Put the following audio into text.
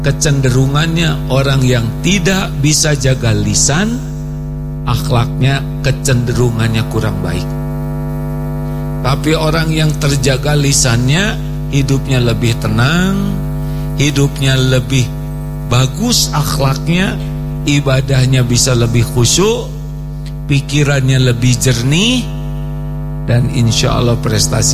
kecenderungannya orang yang tidak bisa jaga lisan, akhlaknya kecenderungannya kurang baik. Tapi orang yang terjaga lisannya, hidupnya lebih tenang, hidupnya lebih bagus akhlaknya, ibadahnya bisa lebih khusyuk, pikirannya lebih jernih, dan insya Allah prestasi